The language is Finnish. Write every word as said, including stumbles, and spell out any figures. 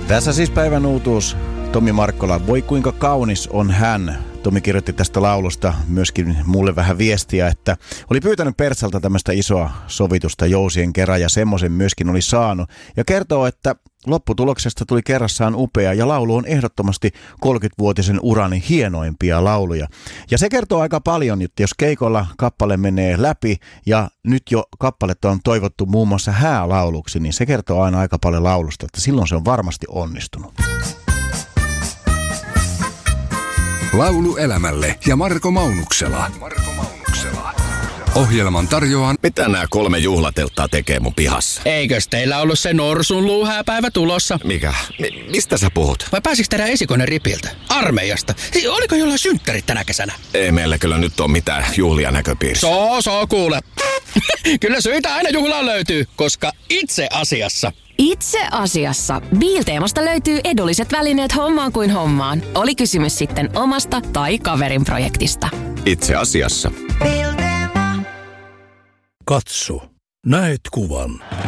Tässä siis päivän uutuus. Tomi Markkola, voi kuinka kaunis on hän. Tomi kirjoitti tästä laulusta myöskin mulle vähän viestiä, että oli pyytänyt Pertsalta tämmöistä isoa sovitusta jousien kerran ja semmoisen myöskin oli saanut. Ja kertoo, että lopputuloksesta tuli kerrassaan upea ja laulu on ehdottomasti kolmekymmenvuotisen urani hienoimpia lauluja. Ja se kertoo aika paljon, että jos keikolla kappale menee läpi ja nyt jo kappaletta on toivottu muun muassa häälauluksi, niin se kertoo aina aika paljon laulusta, että silloin se on varmasti onnistunut. Laulu elämälle ja Marko Maunuksela. Marko Maunuksela. Ohjelman tarjoaa... Mitä nämä kolme juhlatelttaa tekee mun pihassa? Eikös teillä ollut se norsun luuhääpäivä tulossa? Mikä? Mi- mistä sä puhut? Vai pääsikö teidän esikoinen ripiltä? Armeijasta? Siis oliko jollain synttärit tänä kesänä? Ei meillä kyllä nyt ole mitään juhlia näköpiirissä. Soo, soo, kuule. Kyllä syitä aina juhlaan löytyy, koska itse asiassa... Itse asiassa Biilteemasta löytyy edulliset välineet hommaan kuin hommaan. Oli kysymys sitten omasta tai kaverin projektista. Itse asiassa. Katso, näet kuvan.